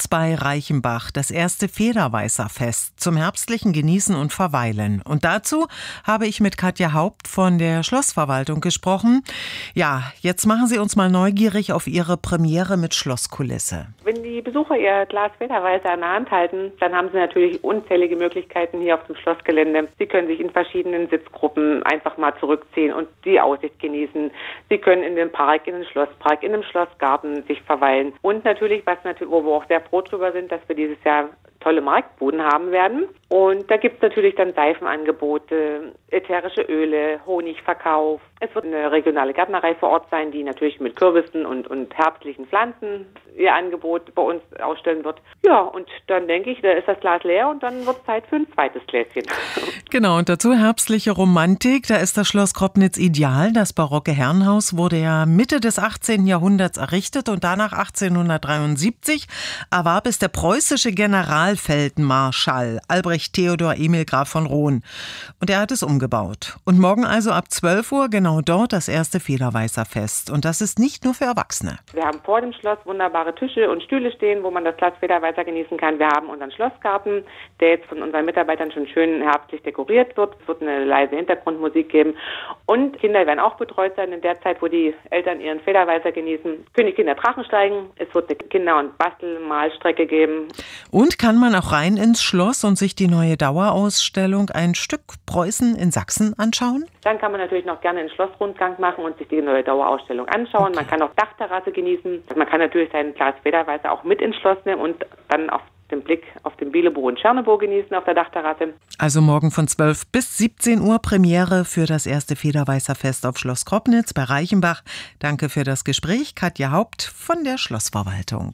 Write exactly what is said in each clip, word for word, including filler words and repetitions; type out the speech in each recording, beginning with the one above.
Kopnitz bei Reichenbach das erste Federweißerfest zum herbstlichen Genießen und Verweilen. Und dazu habe ich mit Katja Haupt von der Schlossverwaltung gesprochen. Ja, jetzt machen Sie uns mal neugierig auf Ihre Premiere mit Schlosskulisse. Wenn die Besucher ihr Glas Federweißer in der Hand halten, dann haben sie natürlich unzählige Möglichkeiten hier auf dem Schlossgelände. Sie können sich in verschiedenen Sitzgruppen einfach mal zurückziehen und die Aussicht genießen. Sie können in den Park, in den Schlosspark, in dem Schlossgarten sich verweilen. Und natürlich, was natürlich, wo wir auch sehr froh drüber sind, dass wir dieses Jahr tolle Marktbuden haben werden. Und da gibt es natürlich dann Seifenangebote, ätherische Öle, Honigverkauf. Es wird eine regionale Gärtnerei vor Ort sein, die natürlich mit Kürbissen und, und herbstlichen Pflanzen ihr Angebot bei uns ausstellen wird. Ja, und dann denke ich, da ist das Glas leer und dann wird Zeit für ein zweites Gläschen. Genau, und dazu herbstliche Romantik. Da ist das Schloss Kopnitz ideal. Das barocke Herrenhaus wurde ja Mitte des achtzehnten Jahrhunderts errichtet und danach achtzehnhundertdreiundsiebzig erwarb es der preußische Generalfeldmarschall Albrecht Theodor Emil Graf von Roon. Und er hat es umgebaut. Und morgen also ab zwölf Uhr genau dort das erste Federweißerfest. Und das ist nicht nur für Erwachsene. Wir haben vor dem Schloss wunderbare Tische und Stühle stehen, wo man das Glas Federweißer genießen kann. Wir haben unseren Schlossgarten, der jetzt von unseren Mitarbeitern schon schön herbstlich dekoriert wird. Es wird eine leise Hintergrundmusik geben. Und Kinder werden auch betreut sein in der Zeit, wo die Eltern ihren Federweißer genießen. Können die Kinder Drachen steigen. Es wird eine Kinder- und Bastelmalstrecke geben. Und kann man auch rein ins Schloss und sich die neue Dauerausstellung Ein Stück Preußen in Sachsen anschauen? Dann kann man natürlich noch gerne einen Schlossrundgang machen und sich die neue Dauerausstellung anschauen. Okay. Man kann auch Dachterrasse genießen. Man kann natürlich sein Glas Federweißer auch mit ins Schloss nehmen und dann auf den Blick auf den Bieleburg und Tschernoburg genießen auf der Dachterrasse. Also morgen von zwölf bis siebzehn Uhr Premiere für das erste Federweißerfest auf Schloss Kopnitz bei Reichenbach. Danke für das Gespräch, Katja Haupt von der Schlossverwaltung.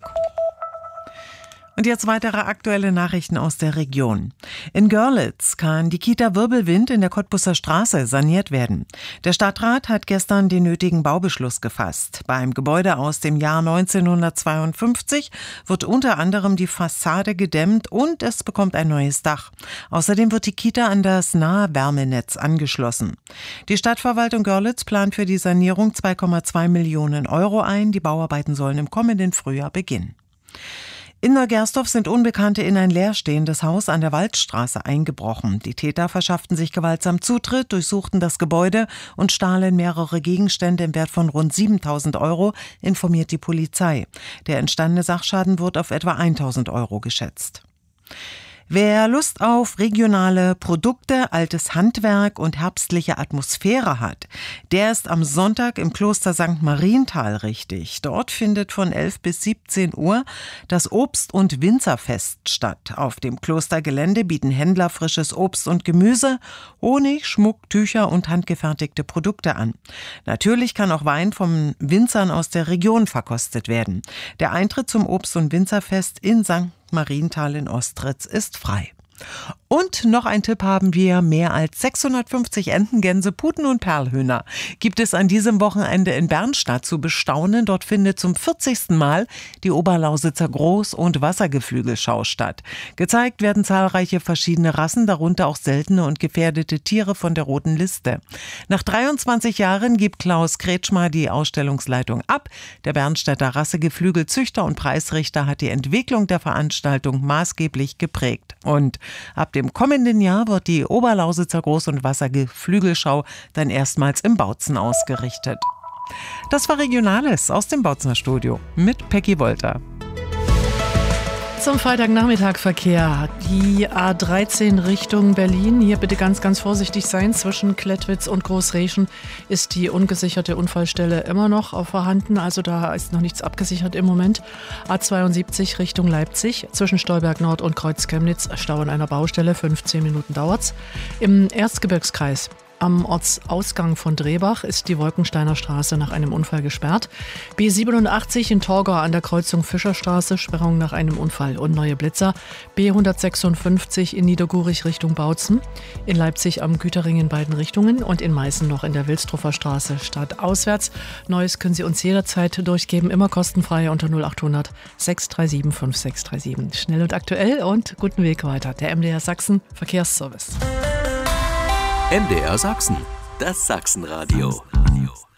Und jetzt weitere aktuelle Nachrichten aus der Region. In Görlitz kann die Kita Wirbelwind in der Cottbuser Straße saniert werden. Der Stadtrat hat gestern den nötigen Baubeschluss gefasst. Beim Gebäude aus dem Jahr neunzehnhundertzweiundfünfzig wird unter anderem die Fassade gedämmt und es bekommt ein neues Dach. Außerdem wird die Kita an das Nahwärmenetz angeschlossen. Die Stadtverwaltung Görlitz plant für die Sanierung zwei Komma zwei Millionen Euro ein. Die Bauarbeiten sollen im kommenden Frühjahr beginnen. In Neugersdorf sind Unbekannte in ein leerstehendes Haus an der Waldstraße eingebrochen. Die Täter verschafften sich gewaltsam Zutritt, durchsuchten das Gebäude und stahlen mehrere Gegenstände im Wert von rund siebentausend Euro, informiert die Polizei. Der entstandene Sachschaden wird auf etwa tausend Euro geschätzt. Wer Lust auf regionale Produkte, altes Handwerk und herbstliche Atmosphäre hat, der ist am Sonntag im Kloster Sankt Marienthal richtig. Dort findet von elf bis siebzehn Uhr das Obst- und Winzerfest statt. Auf dem Klostergelände bieten Händler frisches Obst und Gemüse, Honig, Schmuck, Tücher und handgefertigte Produkte an. Natürlich kann auch Wein von Winzern aus der Region verkostet werden. Der Eintritt zum Obst- und Winzerfest in Sankt Marienthal in Ostritz ist frei. Und noch ein Tipp haben wir, mehr als sechshundertfünfzig Enten, Gänse, Puten und Perlhühner gibt es an diesem Wochenende in Bernstadt zu bestaunen. Dort findet zum vierzigsten Mal die Oberlausitzer Groß- und Wassergeflügelschau statt. Gezeigt werden zahlreiche verschiedene Rassen, darunter auch seltene und gefährdete Tiere von der roten Liste. Nach dreiundzwanzig Jahren gibt Klaus Kretschmer die Ausstellungsleitung ab. Der Bernstädter Rassegeflügelzüchter und Preisrichter hat die Entwicklung der Veranstaltung maßgeblich geprägt. Und ab dem kommenden Jahr wird die Oberlausitzer Groß- und Wassergeflügelschau dann erstmals im Bautzen ausgerichtet. Das war Regionales aus dem Bautzener Studio mit Peggy Wolter. Zum Freitagnachmittag Verkehr. Die A dreizehn Richtung Berlin. Hier bitte ganz, ganz vorsichtig sein. Zwischen Klettwitz und Großreschen ist die ungesicherte Unfallstelle immer noch vorhanden. Also da ist noch nichts abgesichert im Moment. A zweiundsiebzig Richtung Leipzig. Zwischen Stolberg Nord und Kreuz Chemnitz Stau an einer Baustelle. fünfzehn Minuten dauert's. Im Erzgebirgskreis am Ortsausgang von Drehbach ist die Wolkensteiner Straße nach einem Unfall gesperrt. B siebenundachtzig in Torgau an der Kreuzung Fischerstraße, Sperrung nach einem Unfall und neue Blitzer. B hundertsechsundfünfzig in Niedergurich Richtung Bautzen. In Leipzig am Güterring in beiden Richtungen und in Meißen noch in der Wilstruffer Straße stadtauswärts. Neues können Sie uns jederzeit durchgeben, immer kostenfrei unter null achthundert sechs drei sieben fünf sechs drei sieben. Schnell und aktuell und guten Weg weiter. Der M D R Sachsen Verkehrsservice. M D R Sachsen, das Sachsenradio.